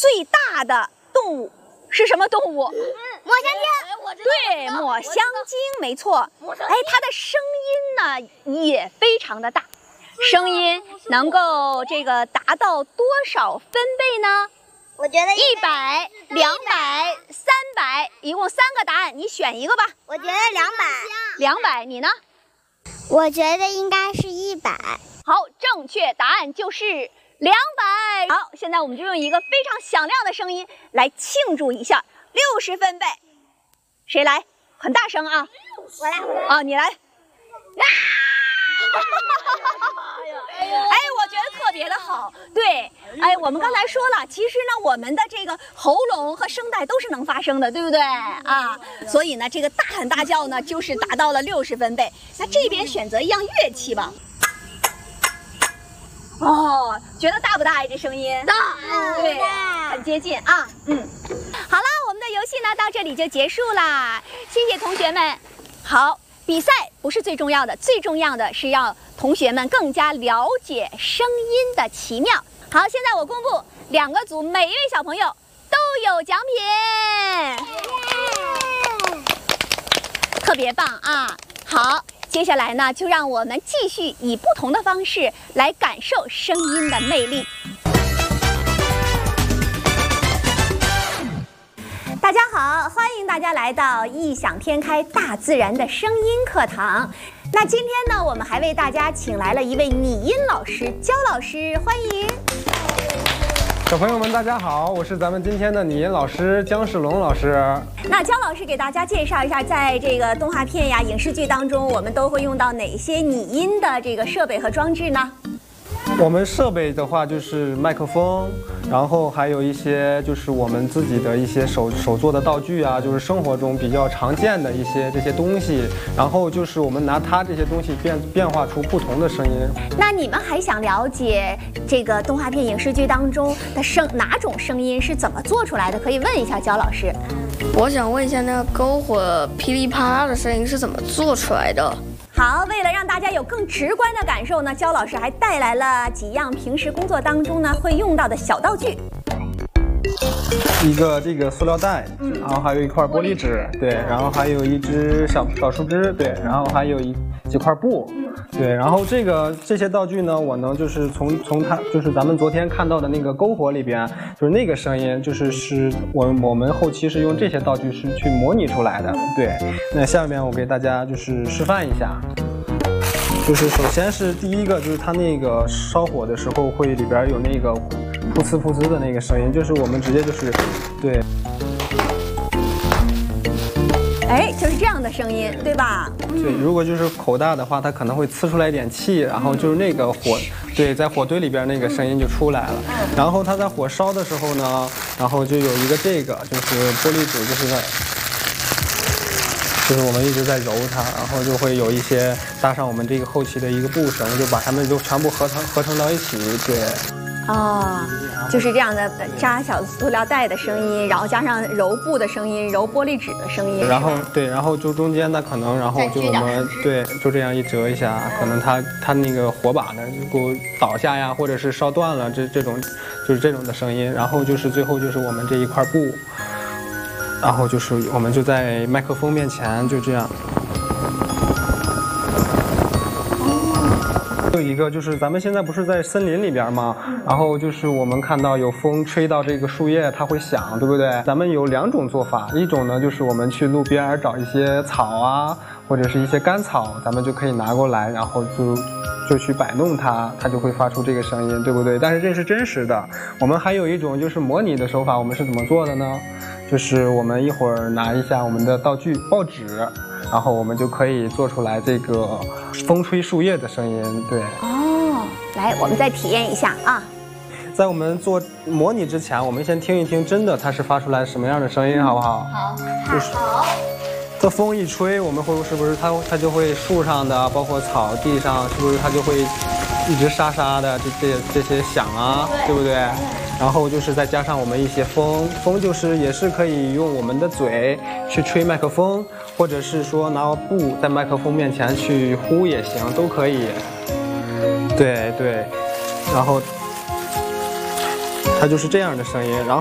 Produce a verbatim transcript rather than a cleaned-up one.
最大的动物是什么动物？ 嗯、抹香鲸。 对，抹香鲸，没错。哎，它的声音呢也非常的大，声音能够这个达到多少分贝呢？ 我觉得一百、两百、三百，一共三个答案，你选一个吧。 我觉得两百。 两百，你呢？ 我觉得应该是一百。 好，正确答案就是两百。好，现在我们就用一个非常响亮的声音来庆祝一下六十分贝。谁来？很大声啊！ 我来，我来。 啊，你来。啊！哎，我觉得特别的好。对，哎，我们刚才说了，其实呢，我们的这个喉咙和声带都是能发声的，对不对啊？所以呢，这个大喊大叫呢，就是达到了六十分贝。那这边选择一样乐器吧。哦，觉得大不大呀？这声音大， 对，很接近啊。嗯，好了，我们的游戏呢到这里就结束啦，谢谢同学们。好。比赛不是最重要的，最重要的是让同学们更加了解声音的奇妙。好，现在我公布两个组每一位小朋友都有奖品，特别棒啊！好，接下来呢，就让我们继续以不同的方式来感受声音的魅力。大家好，欢迎大家来到异想天开大自然的声音课堂。那今天呢，我们还为大家请来了一位拟音老师焦老师，欢迎。 小朋友们，大家好，我是咱们今天的拟音老师姜世龙老师。 那姜老师给大家介绍一下，在这个动画片呀、影视剧当中，我们都会用到哪些拟音的这个设备和装置呢？ 我们设备的话就是麦克风，然后还有一些就是我们自己的一些手手做的道具啊，就是生活中比较常见的一些这些东西，然后就是我们拿它这些东西变变化出不同的声音。 那你们还想了解这个动画片、影视剧当中的声哪种声音是怎么做出来的？可以问一下焦老师。 我想问一下，那个篝火噼里啪啦的声音是怎么做出来的？ 好，为了让大家有更直观的感受呢，焦老师还带来了几样平时工作当中呢会用到的小道具。 一个这个塑料袋，嗯，然后还有一块玻璃纸，对，然后还有一只小小树枝，对，然后还有一几块布，对，然后这个这些道具呢，我能就是从从它就是咱们昨天看到的那个篝火里边，就是那个声音，就是是我我们后期是用这些道具是去模拟出来的，对。那下面我给大家就是示范一下。就是首先是第一个，就是它那个烧火的时候会里边有那个噗呲噗呲的那个声音，就是我们直接就是对， 哎，就是这样的声音，对吧？ 对，如果就是口大的话，它可能会呲出来一点气，然后就是那个火，对，在火堆里边那个声音就出来了。然后它在火烧的时候呢，然后就有一个这个，就是玻璃纸，就是在。就是我们一直在揉它，然后就会有一些搭上我们这个后期的一个布绳，就把它们就全部合成合成到一起，对。 哦，就是这样的扎小塑料袋的声音，然后加上揉布的声音，揉玻璃纸的声音。 然后对，然后就中间呢可能，然后就我们对就这样一折一下，可能它它那个火把呢就给我倒下呀，或者是烧断了，这这种就是这种的声音。然后就是最后就是我们这一块布。然后就是我们就在麦克风面前就这样。还有一个就是咱们现在不是在森林里边吗？然后就是我们看到有风吹到这个树叶，它会响，对不对？咱们有两种做法，一种呢就是我们去路边找一些草啊，或者是一些干草，咱们就可以拿过来，然后就就去摆弄它，它就会发出这个声音，对不对？但是这是真实的。我们还有一种就是模拟的手法，我们是怎么做的呢？就是我们一会儿拿一下我们的道具报纸，然后我们就可以做出来这个风吹树叶的声音。对， 哦，来，我们再体验一下啊。 在我们做模拟之前，我们先听一听真的它是发出来什么样的声音，好不好？ 好， 就是这风一吹，我们会是不是它它就会树上的，包括草地上，是不是它就会一直沙沙的这这这些响啊，对不对？然后就是再加上我们一些风，风就是也是可以用我们的嘴去吹麦克风，或者是说拿布在麦克风面前去呼也行，都可以。对对，然后它就是这样的声音，然后。